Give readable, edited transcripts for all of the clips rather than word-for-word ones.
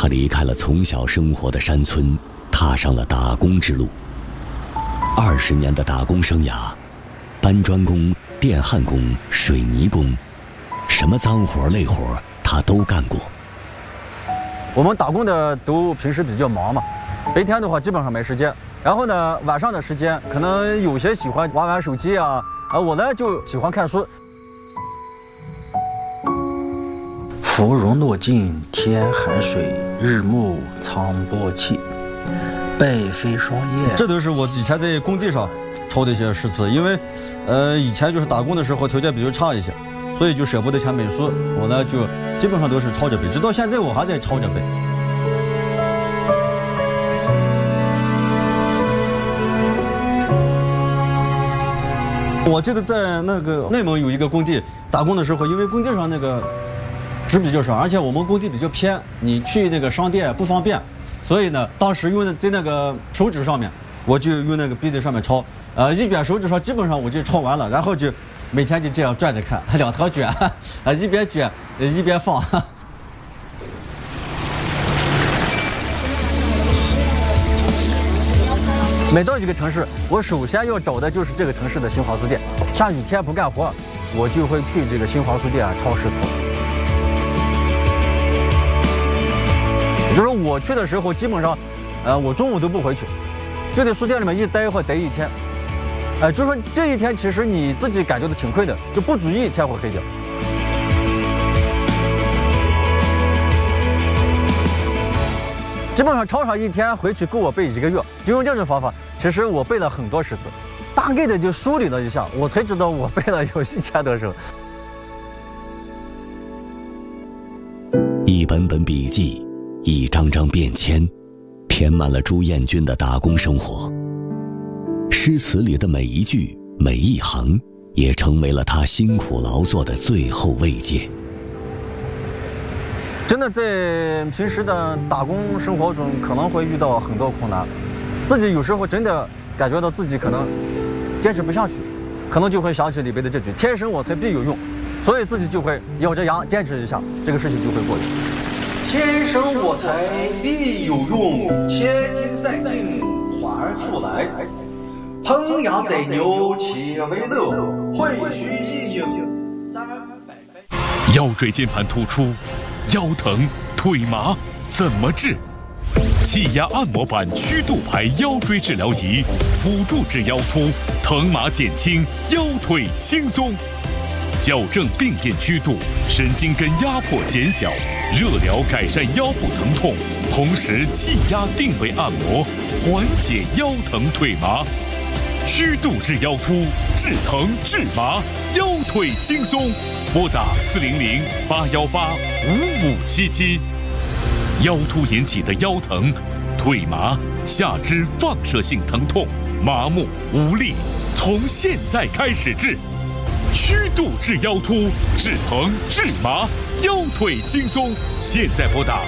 他离开了从小生活的山村，踏上了打工之路。20年的打工生涯，搬砖工、电焊工、水泥工，什么脏活累活他都干过。 我们打工的都平时比较忙嘛，白天的话基本上没时间，然后呢晚上的时间可能有些喜欢玩手机啊，我呢就喜欢看书。 芙蓉落尽天寒水，日暮苍波气，北飞霜叶。 这都是我以前在工地上抄的一些诗词，因为以前就是打工的时候条件比较差一些，所以就舍不得钱买书，我呢就基本上都是抄着背，直到现在我还在抄着背。我记得在那个内蒙有一个工地打工的时候，因为工地上那个纸比较少，而且我们工地比较偏，你去那个商店不方便，所以呢，当时用的在那个手指上面，我就用那个笔在上面抄，一卷手指上基本上我就抄完了，然后就每天就这样转着看，2条卷，一边卷一边放。每到一个城市，我首先要找的就是这个城市的新华书店。像以前不干活，我就会去这个新华书店抄诗词。就是我去的时候，基本上，我中午都不回去，就在书店里面一待会待一天。就说这一天其实你自己感觉到挺亏的，就不足以天会黑掉。基本上抄上一天，回去够我背1个月。就用这种方法，其实我背了很多诗词，大概的就梳理了一下，我才知道我背了有1000多首。 一本本笔记，一张张便签，填满了朱彦军的打工生活。诗词里的每一句每一行，也成为了他辛苦劳作的最后慰藉。 真的在平时的打工生活中，可能会遇到很多困难，自己有时候真的感觉到自己可能坚持不下去，可能就会想起里边的这句"天生我材必有用"，所以自己就会咬着牙坚持一下，这个事情就会过去。 天生我材必有用，千金散尽还复来。烹羊宰牛且为乐，会须一饮300杯。 腰椎间盘突出、腰疼、腿麻怎么治？气压按摩板曲度牌腰椎治疗仪，辅助治腰突，疼麻减轻，腰腿轻松。矫正病变曲度，神经根压迫减小，热疗改善腰部疼痛，同时气压定位按摩，缓解腰疼腿麻。曲度治腰突，治疼治麻，腰腿轻松。拨打400-818-5577。腰突引起的腰疼、腿麻、下肢放射性疼痛、麻木、无力，从现在开始治。曲度治腰突，治疼治麻，腰腿轻松。现在拨打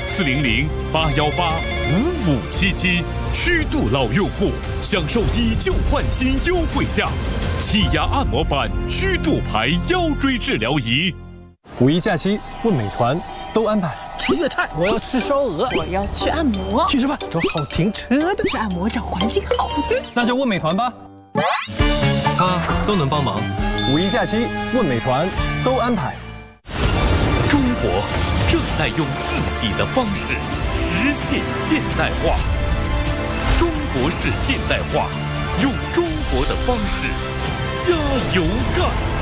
400-818-5577。曲度老用户享受以旧换新优惠价，气压按摩板曲度牌腰椎治疗仪。 5一假期问美团都安排。 吃粤菜，我要吃烧鹅，我要去按摩， 去吃饭找好停车的， 去按摩找环境好的， 那就问美团吧，他都能帮忙。5一假期问美团都安排。 中国正在用自己的方式实现现代化，中国式现代化，用中国的方式加油干。